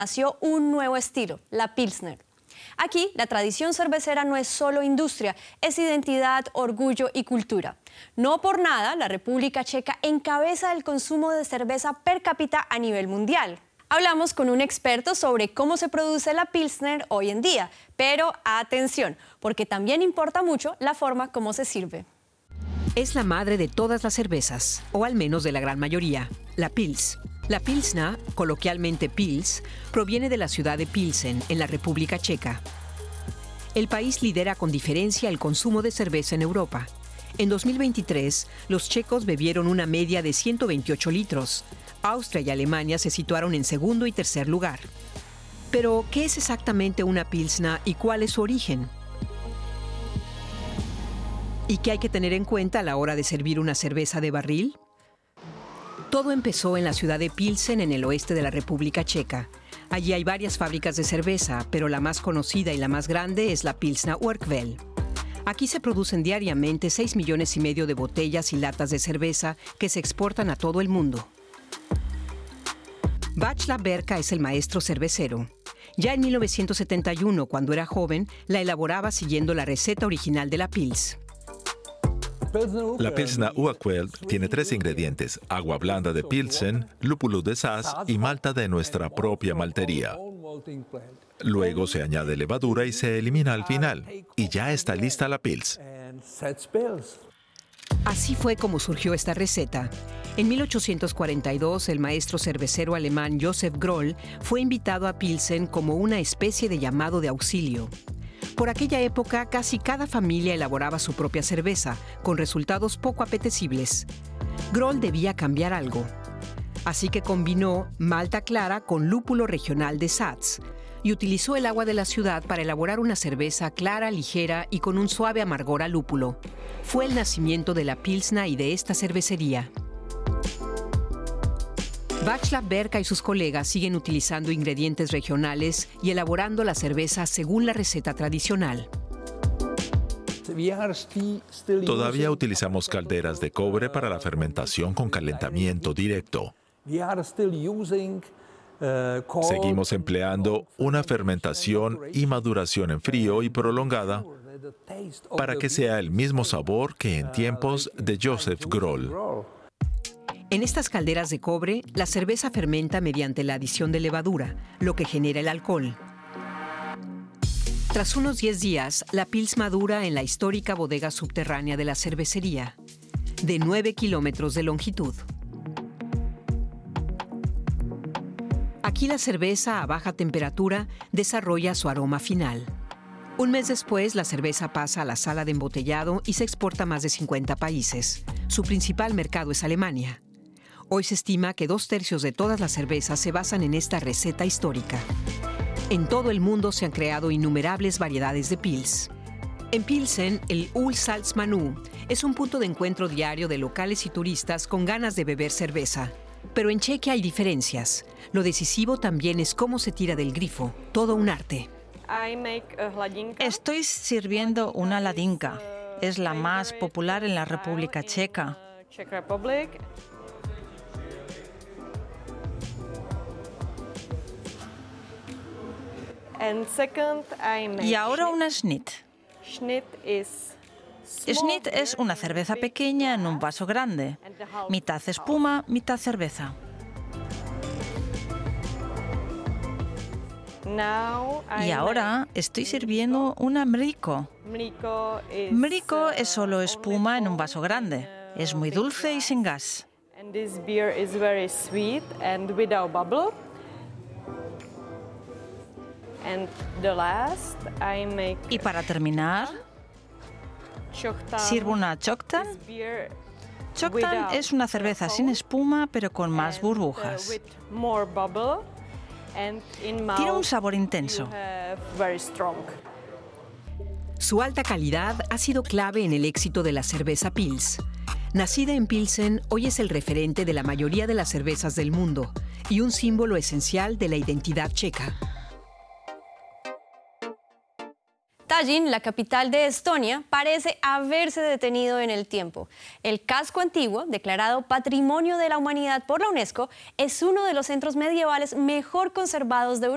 nació un nuevo estilo, la Pilsner. Aquí, la tradición cervecera no es solo industria, es identidad, orgullo y cultura. No por nada, la República Checa encabeza el consumo de cerveza per cápita a nivel mundial. Hablamos con un experto sobre cómo se produce la Pilsner hoy en día, pero atención, porque también importa mucho la forma como se sirve. Es la madre de todas las cervezas, o al menos de la gran mayoría, la Pils. La Pilsner, coloquialmente Pils, proviene de la ciudad de Pilsen, en la República Checa. El país lidera con diferencia el consumo de cerveza en Europa. En 2023, los checos bebieron una media de 128 litros. Austria y Alemania se situaron en segundo y tercer lugar. Pero, ¿qué es exactamente una Pilsner y cuál es su origen? ¿Y qué hay que tener en cuenta a la hora de servir una cerveza de barril? Todo empezó en la ciudad de Pilsen, en el oeste de la República Checa. Allí hay varias fábricas de cerveza, pero la más conocida y la más grande es la Pilsner Urquell. Aquí se producen diariamente 6,5 millones de botellas y latas de cerveza que se exportan a todo el mundo. Václav Berka es el maestro cervecero. Ya en 1971, cuando era joven, la elaboraba siguiendo la receta original de la Pils. La Pilsner Urquell tiene 3 ingredientes: agua blanda de Pilsen, lúpulo de Saaz y malta de nuestra propia maltería. Luego se añade levadura y se elimina al final. Y ya está lista la Pils. Así fue como surgió esta receta. En 1842, el maestro cervecero alemán Josef Groll fue invitado a Pilsen como una especie de llamado de auxilio. Por aquella época, casi cada familia elaboraba su propia cerveza, con resultados poco apetecibles. Groll debía cambiar algo. Así que combinó malta clara con lúpulo regional de Saaz y utilizó el agua de la ciudad para elaborar una cerveza clara, ligera y con un suave amargor a lúpulo. Fue el nacimiento de la Pilsner y de esta cervecería. Václav Berka y sus colegas siguen utilizando ingredientes regionales y elaborando la cerveza según la receta tradicional. Todavía utilizamos calderas de cobre para la fermentación con calentamiento directo. Seguimos empleando una fermentación y maduración en frío y prolongada para que sea el mismo sabor que en tiempos de Josef Groll. En estas calderas de cobre, la cerveza fermenta mediante la adición de levadura, lo que genera el alcohol. Tras unos 10 días, la Pils madura en la histórica bodega subterránea de la cervecería, de 9 kilómetros de longitud. Aquí la cerveza a baja temperatura desarrolla su aroma final. Un mes después, la cerveza pasa a la sala de embotellado y se exporta a más de 50 países. Su principal mercado es Alemania. Hoy se estima que 2/3 de todas las cervezas se basan en esta receta histórica. En todo el mundo se han creado innumerables variedades de Pils. En Pilsen, el Ulsalzmanu es un punto de encuentro diario de locales y turistas con ganas de beber cerveza. Pero en Chequia hay diferencias. Lo decisivo también es cómo se tira del grifo, todo un arte. Estoy sirviendo una ladinka. Es la más popular en la República Checa. Y ahora una Schnitt. Schnitt es una cerveza pequeña en un vaso grande. Mitad espuma, mitad cerveza. Y ahora estoy sirviendo una Mriko. Mriko es solo espuma en un vaso grande. Es muy dulce y sin gas. Y para terminar, sirvo una Choctan. Choctan es una cerveza sin espuma, pero con más burbujas. Tiene un sabor intenso. Su alta calidad ha sido clave en el éxito de la cerveza Pils. Nacida en Pilsen, hoy es el referente de la mayoría de las cervezas del mundo y un símbolo esencial de la identidad checa. Tallinn, la capital de Estonia, parece haberse detenido en el tiempo. El casco antiguo, declarado Patrimonio de la Humanidad por la UNESCO, es uno de los centros medievales mejor conservados de Europa.